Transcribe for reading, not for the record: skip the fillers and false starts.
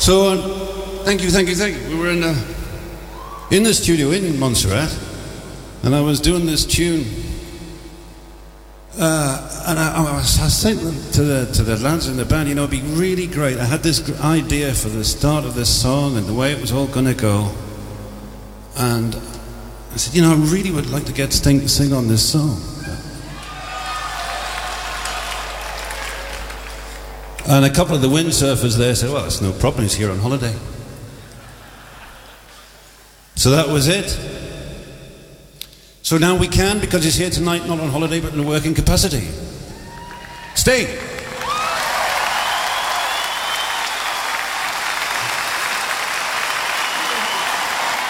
So, thank you. We were in the studio in Montserrat, and I was doing this tune, and I was saying to the lads in the band, it'd be really great. I had this idea for the start of this song and the way it was all going to go, and I said, I really would like to get Sting to sing on this song. And a couple of the windsurfers there said, well, it's no problem, he's here on holiday. So that was it. So now we can, because he's here tonight, not on holiday, but in a working capacity. Sting!